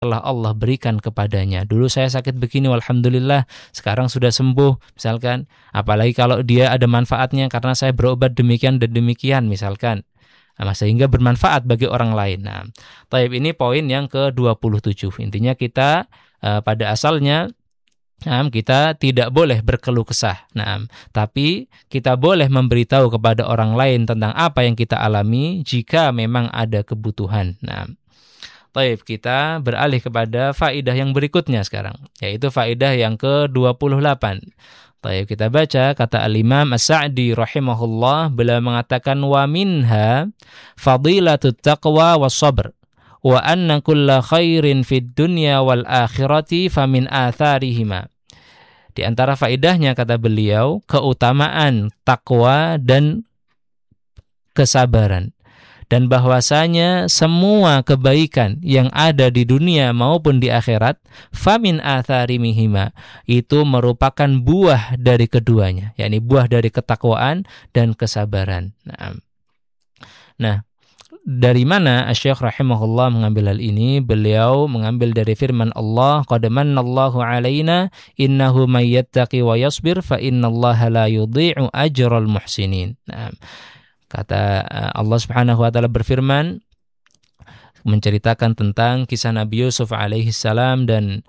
telah Allah berikan kepadanya. Dulu saya sakit begini, alhamdulillah, sekarang sudah sembuh, misalkan. Apalagi kalau dia ada manfaatnya karena saya berobat demikian dan demikian, misalkan. Nah, sehingga bermanfaat bagi orang lain. Nah, taib ini poin yang ke-27. Intinya kita pada asalnya kita tidak boleh berkeluh kesah. Tapi kita boleh memberitahu kepada orang lain tentang apa yang kita alami jika memang ada kebutuhan. Baik, kita beralih kepada faedah yang berikutnya sekarang, yaitu faedah yang ke-28. Baik, kita baca kata Al-Imam As-Sa'di rahimahullah, beliau mengatakan wa minha fadilatut taqwa was sabr wa anna kulla khairin fid dunya wal akhirati famin atharihima. Di antara faedahnya kata beliau, keutamaan takwa dan kesabaran. Dan bahwasanya semua kebaikan yang ada di dunia maupun di akhirat, famin atharimihima, itu merupakan buah dari keduanya, yakni buah dari ketakwaan dan kesabaran. Nah, dari mana Asy-Syaikh rahimahullah mengambil hal ini? Beliau mengambil dari firman Allah, qad mannallahu 'alaina innahu may yattaqi wa yasbir fa innallaha la yudhi'u ajral muhsinin. Kata Allah Subhanahu wa taala berfirman menceritakan tentang kisah Nabi Yusuf alaihi salam dan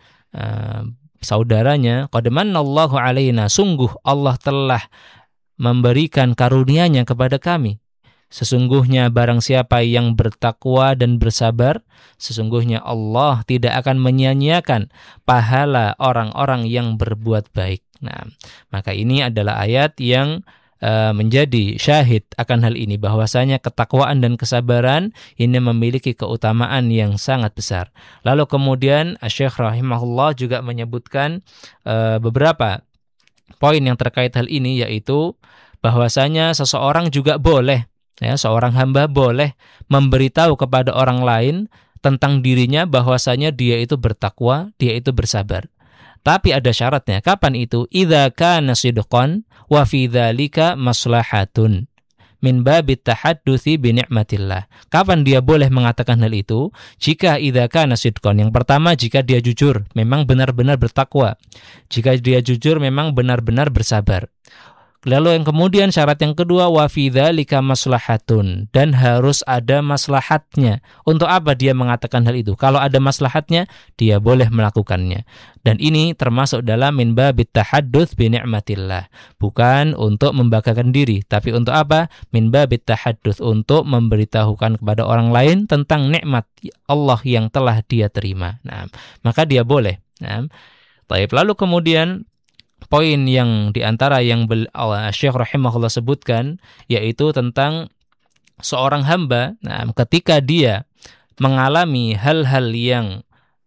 saudaranya, qad mannallahu 'alaina, sungguh Allah telah memberikan karunia-Nya kepada kami. Sesungguhnya barang siapa yang bertakwa dan bersabar, sesungguhnya Allah tidak akan menyia-nyiakan pahala orang-orang yang berbuat baik. Maka ini adalah ayat yang menjadi syahid akan hal ini, bahwasanya ketakwaan dan kesabaran ini memiliki keutamaan yang sangat besar. Lalu kemudian Asy-Syaikh rahimahullah juga menyebutkan beberapa poin yang terkait hal ini, yaitu bahwasanya seseorang juga boleh, seorang hamba boleh memberitahu kepada orang lain tentang dirinya bahwasanya dia itu bertakwa, dia itu bersabar. Tapi ada syaratnya. Kapan itu? Idza kana sidqan wa fi dzalika maslahatun min babit tahadduthi bi ni'matillah. Kapan dia boleh mengatakan hal itu? Jika idza kana sidqan, yang pertama jika dia jujur, memang benar-benar bertakwa. Jika dia jujur, memang benar-benar bersabar. Lalu yang kemudian syarat yang kedua, wa fi dzalika maslahatun, dan harus ada maslahatnya. Untuk apa dia mengatakan hal itu? Kalau ada maslahatnya, dia boleh melakukannya. Dan ini termasuk dalam min babit tahadduts bi ni'matillah. Bukan untuk membanggakan diri, tapi untuk apa? Min babit tahadduts, untuk memberitahukan kepada orang lain tentang nikmat Allah yang telah dia terima. Maka dia boleh. Lalu kemudian poin yang diantara yang Syekh rahimahullah sebutkan, yaitu tentang seorang hamba ketika dia mengalami hal-hal yang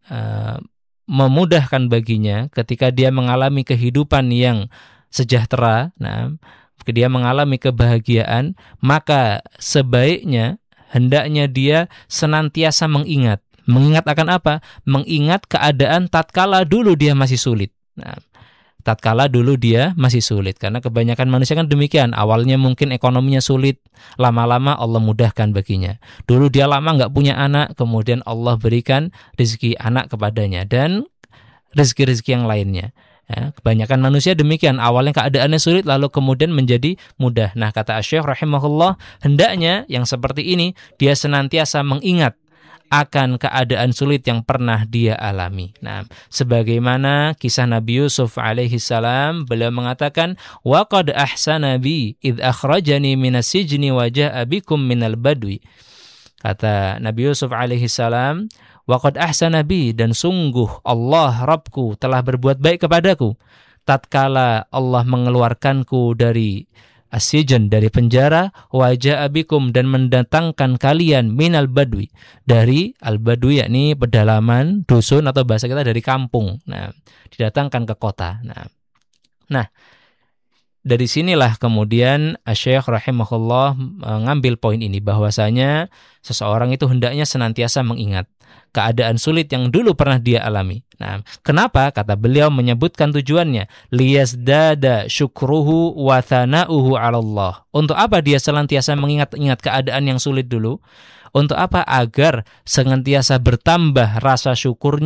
memudahkan baginya, ketika dia mengalami kehidupan yang sejahtera, dia mengalami kebahagiaan, maka sebaiknya hendaknya dia senantiasa mengingat akan apa? Mengingat keadaan tatkala dulu dia masih sulit. Tatkala dulu dia masih sulit, karena kebanyakan manusia kan demikian. Awalnya mungkin ekonominya sulit, lama-lama Allah mudahkan baginya. Dulu dia lama nggak punya anak, kemudian Allah berikan rezeki anak kepadanya dan rezeki-rezeki yang lainnya. Kebanyakan manusia demikian, awalnya keadaannya sulit lalu kemudian menjadi mudah. Nah, kata Asy-Syaikh rahimahullah, hendaknya yang seperti ini dia senantiasa mengingat akan keadaan sulit yang pernah dia alami. Sebagaimana kisah Nabi Yusuf alaihi salam, beliau mengatakan, wa qad ahsana bi id akhrajani minas sijni wa jaa bikum minal badwi. Kata Nabi Yusuf alaihi salam, wa qad ahsana bi, dan sungguh Allah Rabbku telah berbuat baik kepadaku tatkala Allah mengeluarkanku dari as-sijn, dari penjara, wa jaa bikum, dan mendatangkan kalian minal badwi, dari al-badwi yakni pedalaman, dusun, atau bahasa kita dari kampung. Didatangkan ke kota. Nah, dari sinilah kemudian Asy-Syaikh rahimahullah mengambil poin ini, bahwasanya seseorang itu hendaknya senantiasa mengingat keadaan sulit yang dulu pernah dia alami. Kenapa? Kata beliau menyebutkan tujuannya, liyazdada syukruhu wa thana'uhu 'ala Allah. Untuk apa dia senantiasa mengingat-ingat keadaan yang sulit dulu? Untuk apa? Agar senantiasa bertambah rasa syukurnya